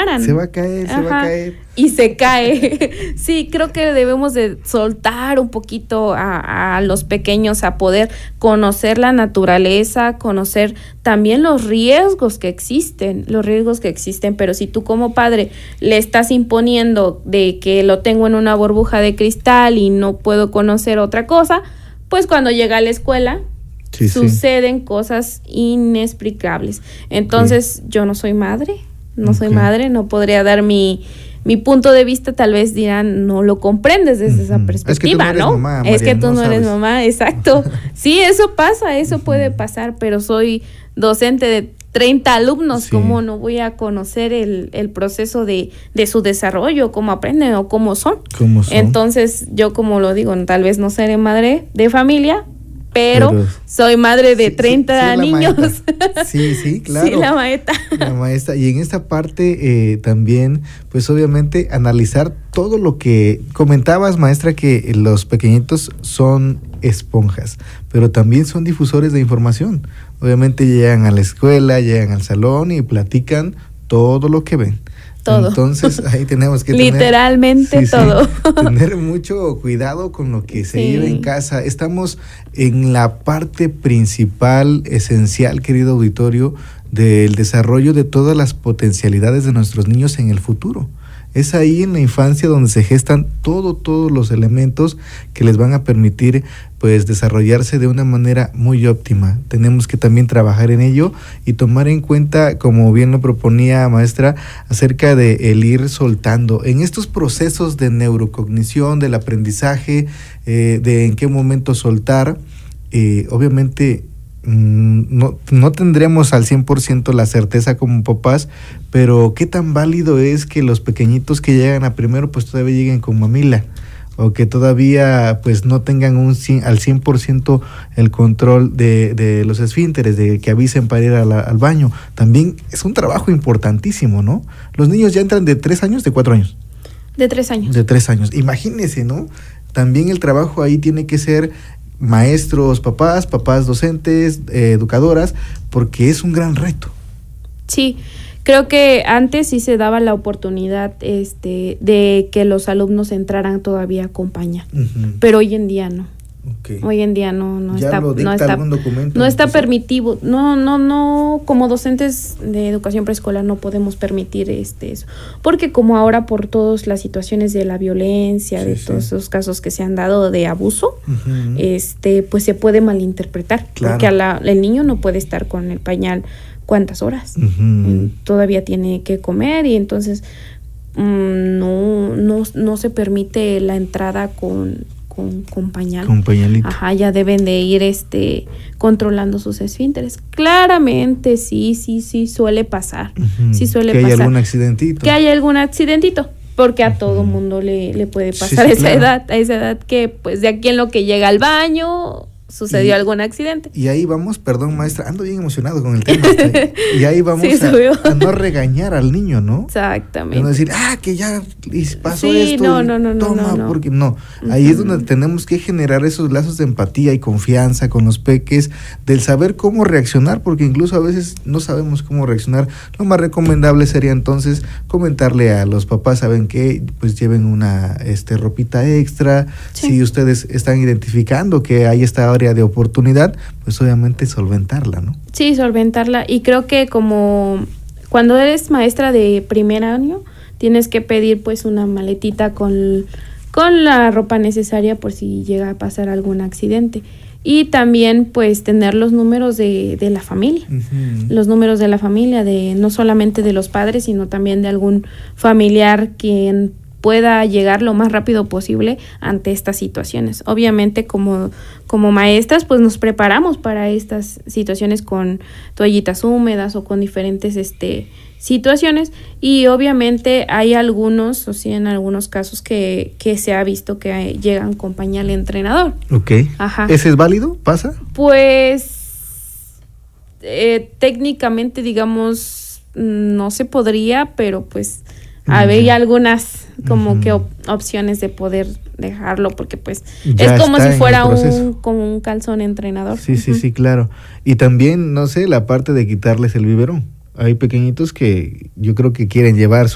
paran. Se va a caer, se va a caer. Y se cae. Sí, creo que debemos de soltar un poquito a los pequeños a poder conocer la naturaleza, conocer también los riesgos que existen, pero si tú como padre le estás imponiendo de que lo tengo en una burbuja de cristal y no puedo conocer otra cosa, pues cuando llega a la escuela suceden cosas inexplicables. Entonces, yo no soy madre, no podría dar mi punto de vista. Tal vez dirán, no lo comprendes desde esa perspectiva, ¿no? Mamá, María, es que tú no eres mamá, exacto. Sí, eso pasa, eso puede pasar, pero soy docente de 30 alumnos, ¿cómo no voy a conocer el proceso de su desarrollo, cómo aprenden o cómo son? Entonces, yo como lo digo, tal vez no seré madre de familia, pero soy madre de 30 niños. Sí, claro. Sí, la maestra. La maestra. Y en esta parte también, pues obviamente, analizar todo lo que comentabas, maestra, que los pequeñitos son esponjas, pero también son difusores de información. Obviamente llegan a la escuela, llegan al salón y platican todo lo que ven. Todo. Entonces ahí tenemos que literalmente todo. Tener mucho cuidado con lo que se vive en casa. Estamos en la parte principal, esencial, querido auditorio, del desarrollo de todas las potencialidades de nuestros niños en el futuro. Es ahí en la infancia donde se gestan todos los elementos que les van a permitir pues desarrollarse de una manera muy óptima. Tenemos que también trabajar en ello y tomar en cuenta, como bien lo proponía maestra, acerca de el ir soltando en estos procesos de neurocognición, del aprendizaje, de en qué momento soltar. Obviamente no tendremos al 100% la certeza como papás, pero qué tan válido es que los pequeñitos que llegan a primero pues todavía lleguen con mamila, o que todavía pues no tengan al 100% el control de los esfínteres, de que avisen para ir al baño. También es un trabajo importantísimo, ¿no? Los niños ya entran de 3 años, de 4 años. De 3 años. De 3 años. Imagínense, ¿no? También el trabajo ahí tiene que ser maestros, papás docentes, educadoras, porque es un gran reto. Sí, creo que antes sí se daba la oportunidad de que los alumnos entraran todavía con pañal, pero hoy en día no. Hoy en día no está permitido. No, como docentes de educación preescolar no podemos permitir eso, porque como ahora por todas las situaciones de la violencia, todos esos casos que se han dado de abuso, pues se puede malinterpretar, porque el niño no puede estar con el pañal cuántas horas, todavía tiene que comer, y entonces no se permite la entrada con pañal. Con pañalito. Ya deben de ir controlando sus esfínteres. Claramente sí suele pasar. Sí suele pasar. Que haya algún accidentito. Porque a todo mundo le puede pasar a esa edad que pues de aquí en lo que llega al baño sucedió algún accidente. Y ahí vamos, perdón maestra, ando bien emocionado con el tema. Y ahí vamos a no regañar al niño, ¿no? Exactamente. No decir, que ya pasó esto. No. Porque no. Ahí es donde tenemos que generar esos lazos de empatía y confianza con los peques, del saber cómo reaccionar, porque incluso a veces no sabemos cómo reaccionar. Lo más recomendable sería entonces comentarle a los papás, ¿saben qué? Pues lleven una ropita extra. Si ustedes están identificando que hay esta de oportunidad, pues obviamente solventarla, ¿no? Sí, solventarla, y creo que como cuando eres maestra de primer año, tienes que pedir pues una maletita con la ropa necesaria por si llega a pasar algún accidente, y también pues tener los números de la familia, los números de la familia, no solamente de los padres, sino también de algún familiar quien pueda llegar lo más rápido posible ante estas situaciones. Obviamente como maestras pues nos preparamos para estas situaciones con toallitas húmedas o con diferentes situaciones, y obviamente hay en algunos casos que se ha visto que llegan con pañal entrenador. ¿Ese es válido? ¿Pasa? Pues técnicamente digamos no se podría, pero pues había algunas como que opciones de poder dejarlo, porque pues ya es como si fuera como un calzón entrenador. Sí, claro. Y también, no sé, la parte de quitarles el biberón. Hay pequeñitos que yo creo que quieren llevar